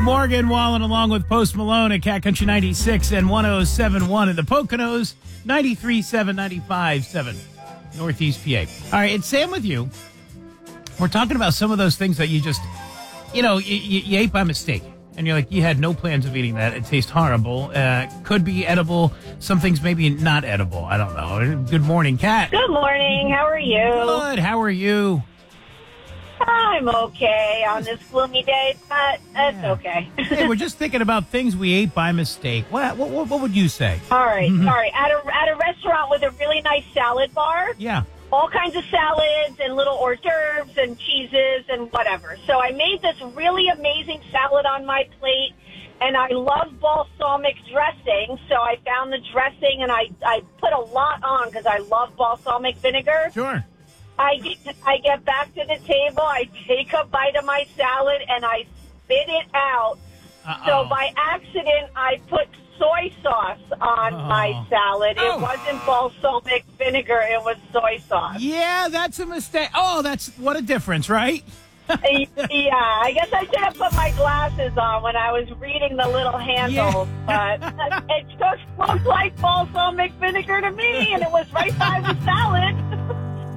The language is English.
Morgan Wallen along with Post Malone at Cat Country 96 and 107.1 in the Poconos, 93.7, 95.7 Northeast PA. All right, it's Sam with you. We're talking about some of those things that you just, you ate by mistake. And you're like, you had no plans of eating that. It tastes horrible. Could be edible. Some things maybe not edible. I don't know. Good morning, Kat. Good morning. How are you? Good. How are you? I'm okay on this gloomy day, but it's okay. Hey, we're just thinking about things we ate by mistake. What would you say? All right. At a restaurant with a really nice salad bar. Yeah. All kinds of salads and little hors d'oeuvres and cheeses and whatever. So I made this really amazing salad on my plate, and I love balsamic dressing. So I found the dressing, and I put a lot on because I love balsamic vinegar. Sure. I get back to the table, I take a bite of my salad, and I spit it out. So by accident, I put soy sauce on my salad. It wasn't balsamic vinegar, it was soy sauce. Yeah, that's a mistake. Oh, what a difference, right? Yeah, I guess I should have put my glasses on when I was reading the little handle, but it just looked like balsamic vinegar to me, and it was right by the salad.